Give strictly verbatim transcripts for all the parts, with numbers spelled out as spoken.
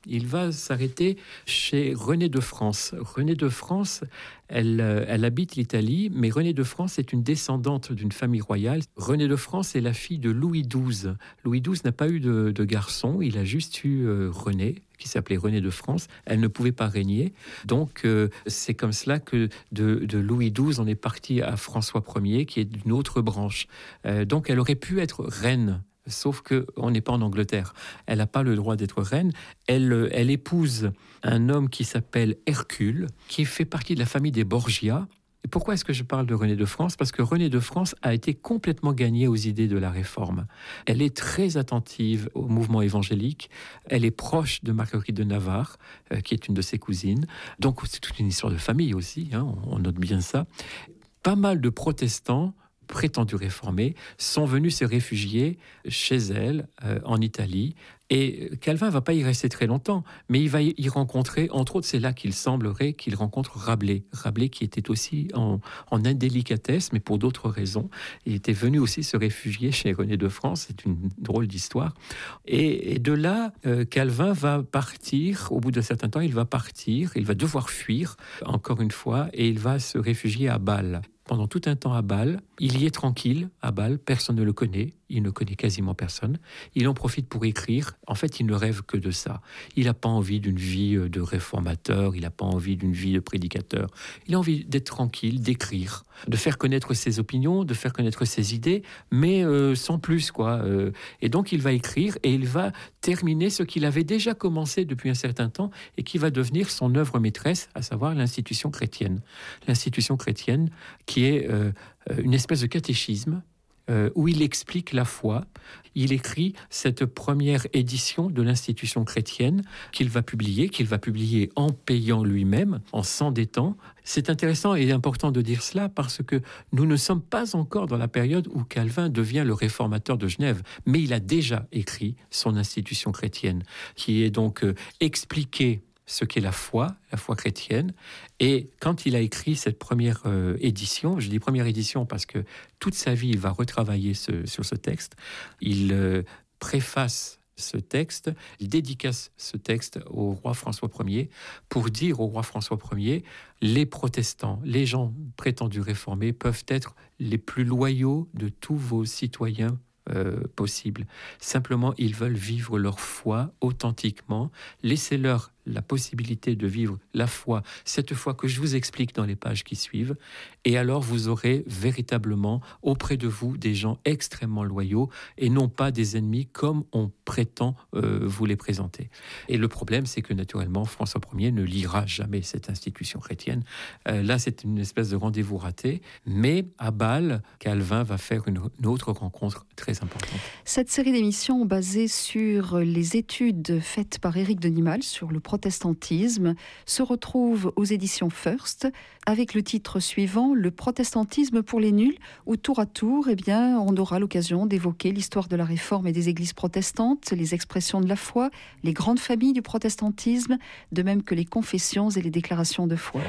Il va s'arrêter chez Renée de France. Renée de France, elle, elle habite l'Italie, mais Renée de France est une descendante d'une famille royale. Renée de France est la fille de Louis douze. Louis douze n'a pas eu de, de garçon, il a juste eu euh, Renée, qui s'appelait Renée de France. Elle ne pouvait pas régner. Donc, euh, c'est comme cela que de, de Louis douze, on est parti à François Ier, qui est d'une autre branche. Euh, donc, elle aurait pu être reine. Sauf qu'on n'est pas en Angleterre. Elle n'a pas le droit d'être reine. Elle, elle épouse un homme qui s'appelle Hercule, qui fait partie de la famille des Borgia. Et pourquoi est-ce que je parle de Renée de France ? Parce que Renée de France a été complètement gagnée aux idées de la Réforme. Elle est très attentive au mouvement évangélique. Elle est proche de Marguerite de Navarre, euh, qui est une de ses cousines. Donc c'est toute une histoire de famille aussi, hein, on, on note bien ça. Pas mal de protestants prétendus réformés, sont venus se réfugier chez elle, euh, en Italie. Et Calvin ne va pas y rester très longtemps, mais il va y rencontrer, entre autres, c'est là qu'il semblerait qu'il rencontre Rabelais. Rabelais qui était aussi en, en indélicatesse, mais pour d'autres raisons. Il était venu aussi se réfugier chez Renée de France, c'est une drôle d'histoire. Et, et de là, euh, Calvin va partir, au bout d'un certain temps, il va partir, il va devoir fuir, encore une fois, et il va se réfugier à Bâle. Pendant tout un temps à Bâle, il y est tranquille à Bâle, personne ne le connaît, il ne connaît quasiment personne. Il en profite pour écrire. En fait, il ne rêve que de ça. Il n'a pas envie d'une vie de réformateur, il n'a pas envie d'une vie de prédicateur. Il a envie d'être tranquille, d'écrire, de faire connaître ses opinions, de faire connaître ses idées, mais euh, sans plus, quoi. Euh, et donc, il va écrire et il va terminer ce qu'il avait déjà commencé depuis un certain temps et qui va devenir son œuvre maîtresse, à savoir l'institution chrétienne. L'institution chrétienne qui est euh, une espèce de catéchisme euh, où il explique la foi. Il écrit cette première édition de l'institution chrétienne qu'il va publier, qu'il va publier en payant lui-même, en s'endettant. C'est intéressant et important de dire cela parce que nous ne sommes pas encore dans la période où Calvin devient le réformateur de Genève, mais il a déjà écrit son institution chrétienne, qui est donc euh, expliquée ce qu'est la foi, la foi chrétienne. Et quand il a écrit cette première euh, édition, je dis première édition parce que toute sa vie, il va retravailler ce, sur ce texte, il euh, préface ce texte, il dédicace ce texte au roi François Ier pour dire au roi François Ier, les protestants, les gens prétendus réformés peuvent être les plus loyaux de tous vos citoyens Euh, possible. Simplement, ils veulent vivre leur foi authentiquement. Laissez-leur la possibilité de vivre la foi, cette foi que je vous explique dans les pages qui suivent, et alors vous aurez véritablement auprès de vous des gens extrêmement loyaux et non pas des ennemis comme on prétend euh, vous les présenter. Et le problème, c'est que naturellement, François Ier ne lira jamais cette institution chrétienne. Euh, là, c'est une espèce de rendez-vous raté, mais à Bâle, Calvin va faire une, une autre rencontre très importante. Cette série d'émissions basée sur les études faites par Éric de Nimal sur le protestantisme se retrouve aux éditions First avec le titre suivant, Le protestantisme pour les nuls, où tour à tour, eh bien, on aura l'occasion d'évoquer l'histoire de la Réforme et des églises protestantes, les expressions de la foi, les grandes familles du protestantisme, de même que les confessions et les déclarations de foi.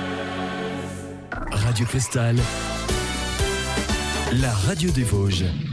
Radio Cristal, la radio des Vosges.